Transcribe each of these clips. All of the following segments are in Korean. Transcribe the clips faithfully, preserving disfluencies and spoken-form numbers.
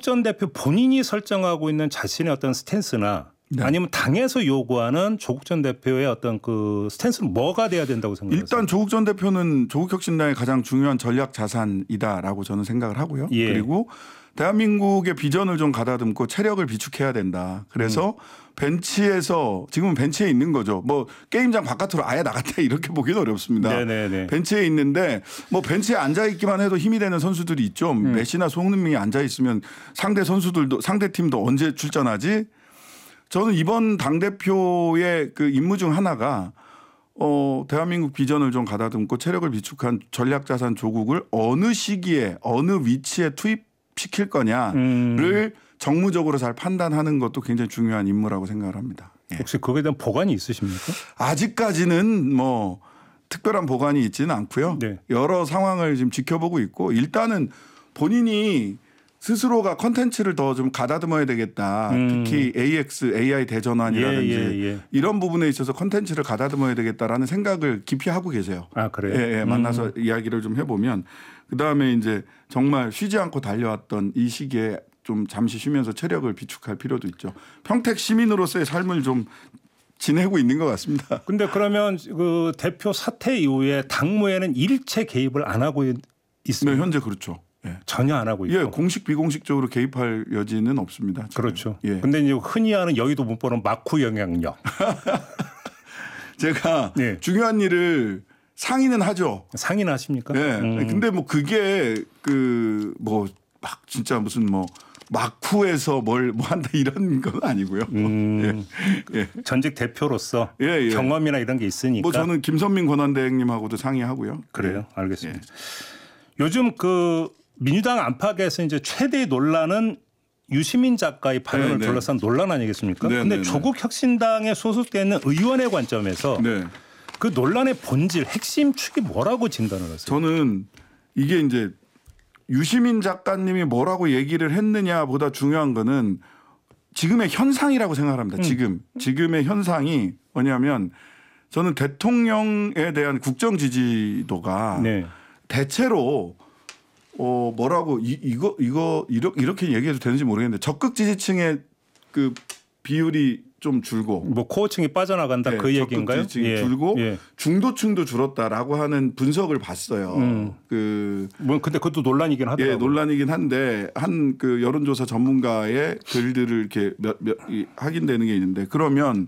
전 대표 본인이 설정하고 있는 자신의 어떤 스탠스나 네. 아니면 당에서 요구하는 조국 전 대표의 어떤 그 스탠스는 뭐가 돼야 된다고 생각하세요? 일단 조국 전 대표는 조국혁신당의 가장 중요한 전략 자산이다라고 저는 생각을 하고요. 예. 그리고 대한민국의 비전을 좀 가다듬고 체력을 비축해야 된다. 그래서 음. 벤치에서 지금은 벤치에 있는 거죠. 뭐 게임장 바깥으로 아예 나갔다 이렇게 보기는 어렵습니다. 네네네. 벤치에 있는데 뭐 벤치에 앉아 있기만 해도 힘이 되는 선수들이 있죠. 음. 메시나 손흥민이 앉아 있으면 상대 선수들도 상대 팀도 언제 출전하지? 저는 이번 당대표의 그 임무 중 하나가 어, 대한민국 비전을 좀 가다듬고 체력을 비축한 전략자산 조국을 어느 시기에 어느 위치에 투입시킬 거냐를 음. 정무적으로 잘 판단하는 것도 굉장히 중요한 임무라고 생각을 합니다. 예. 혹시 그거에 대한 보관이 있으십니까? 아직까지는 뭐 특별한 보관이 있지는 않고요. 네. 여러 상황을 지금 지켜보고 있고 일단은 본인이 스스로가 컨텐츠를 더 좀 가다듬어야 되겠다. 음. 특히 에이엑스, 에이아이 대전환이라든지 예, 예, 예. 이런 부분에 있어서 컨텐츠를 가다듬어야 되겠다라는 생각을 깊이 하고 계세요. 아, 그래요? 예, 예, 만나서 음. 이야기를 좀 해보면 그다음에 이제 정말 쉬지 않고 달려왔던 이 시기에 좀 잠시 쉬면서 체력을 비축할 필요도 있죠. 평택 시민으로서의 삶을 좀 지내고 있는 것 같습니다. 근데 그러면 그 대표 사퇴 이후에 당무에는 일체 개입을 안 하고 있습니다. 네, 현재 그렇죠. 예. 전혀 안 하고 있고. 예, 공식 비공식적으로 개입할 여지는 없습니다. 지금. 그렇죠. 예. 근데 이제 흔히 하는 여의도 문법은 마쿠 영향력. 제가 예. 중요한 일을 상의는 하죠. 상의는 하십니까? 예. 음. 근데 뭐 그게 그 뭐 막 진짜 무슨 뭐 마쿠에서 뭘 뭐 한다 이런 건 아니고요. 음. 예. 예. 전직 대표로서 예, 예. 경험이나 이런 게 있으니까. 뭐 저는 김선민 권한대행님하고도 상의하고요. 그래요. 예. 알겠습니다. 예. 요즘 그 민주당 안팎에서 이제 최대의 논란은 유시민 작가의 발언을 네, 둘러싼 네. 논란 아니겠습니까? 그런데 네, 네, 조국 혁신당에 소속되어 있는 의원의 관점에서 네. 그 논란의 본질, 핵심 축이 뭐라고 진단을 하세요? 저는 이게 이제 유시민 작가님이 뭐라고 얘기를 했느냐보다 중요한 거는 지금의 현상이라고 생각합니다. 음. 지금 지금의 현상이 뭐냐면 저는 대통령에 대한 국정 지지도가 네. 대체로 어 뭐라고 이, 이거 이거 이렇게, 이렇게 얘기해도 되는지 모르겠는데 적극 지지층의 그 비율이 좀 줄고 뭐 코어층이 빠져나간다 네, 그 얘기인가요? 적극 지지층이 예. 줄고 예. 중도층도 줄었다라고 하는 분석을 봤어요. 음. 그 뭐 근데 그것도 논란이긴 하더라고요. 예, 논란이긴 한데 한 그 여론조사 전문가의 글들을 이렇게 몇, 몇 확인되는 게 있는데 그러면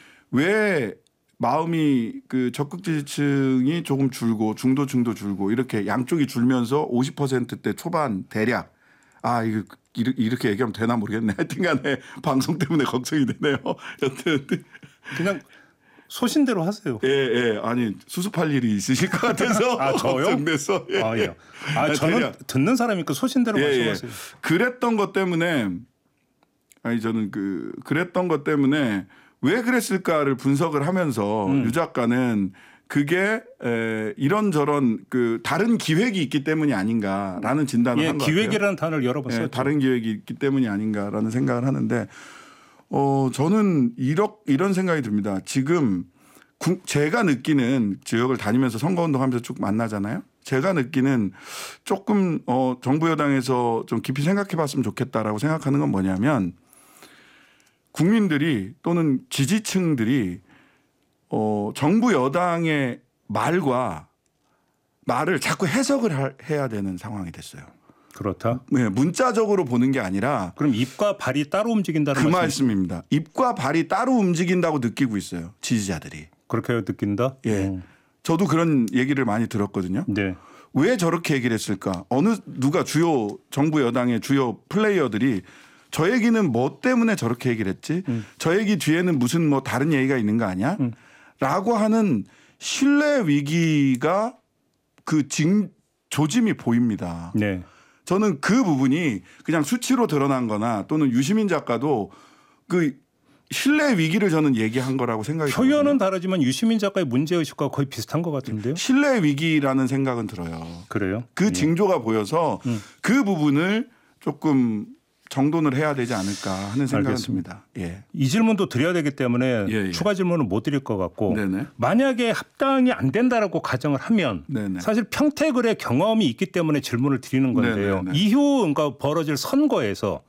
왜 마음이 그 적극 지지층이 조금 줄고 중도층도 줄고 이렇게 양쪽이 줄면서 오십 퍼센트대 초반 대략 아 이거 이렇게 얘기하면 되나 모르겠네. 하여튼간에 방송 때문에 걱정이 되네요. 여튼 그냥 소신대로 하세요. 예, 예. 아니 수습할 일이 있으실 것 같아서 아 저요? 걱정돼서. 예. 아 예. 아 저는 대략. 듣는 사람이니까 소신대로 예, 말씀하세요. 예. 그랬던 것 때문에 아니 저는 그 그랬던 것 때문에 왜 그랬을까를 분석을 하면서 음. 유 작가는 그게 에, 이런저런 그 다른 기획이 있기 때문이 아닌가라는 진단을 예, 한 것 같아요. 기획이라는 단어를 여러 번 썼죠. 예, 다른 기획이 있기 때문이 아닌가라는 생각을 하는데 어 저는 이런 이런 생각이 듭니다. 지금 구, 제가 느끼는 지역을 다니면서 선거운동하면서 쭉 만나잖아요. 제가 느끼는 조금 어, 정부 여당에서 좀 깊이 생각해봤으면 좋겠다라고 생각하는 건 뭐냐면 국민들이 또는 지지층들이 어, 정부 여당의 말과 말을 자꾸 해석을 하, 해야 되는 상황이 됐어요. 그렇다. 네, 문자적으로 보는 게 아니라 그럼 입과 발이 따로 움직인다는 그 말씀? 말씀입니다. 입과 발이 따로 움직인다고 느끼고 있어요. 지지자들이. 그렇게 느낀다? 예. 음. 저도 그런 얘기를 많이 들었거든요. 네. 왜 저렇게 얘기를 했을까? 어느 누가 주요 정부 여당의 주요 플레이어들이 저 얘기는 뭐 때문에 저렇게 얘기를 했지? 음. 저 얘기 뒤에는 무슨 뭐 다른 얘기가 있는 거 아니야? 음. 라고 하는 신뢰 위기가 그 징, 조짐이 보입니다. 네. 저는 그 부분이 그냥 수치로 드러난 거나 또는 유시민 작가도 그 신뢰 위기를 저는 얘기한 거라고 생각이 들어요. 표현은 다르지만 유시민 작가의 문제의식과 거의 비슷한 것 같은데요. 신뢰 위기라는 생각은 들어요. 그래요? 그 징조가 네. 보여서 음. 그 부분을 조금 정돈을 해야 되지 않을까 하는 생각은 알겠습니다. 듭니다. 예. 이 질문도 드려야 되기 때문에 예, 예. 추가 질문은 못 드릴 것 같고 네네. 만약에 합당이 안 된다라고 가정을 하면 네네. 사실 평택을의 경험이 있기 때문에 질문을 드리는 건데요. 네네네. 이후 그러니까 벌어질 선거에서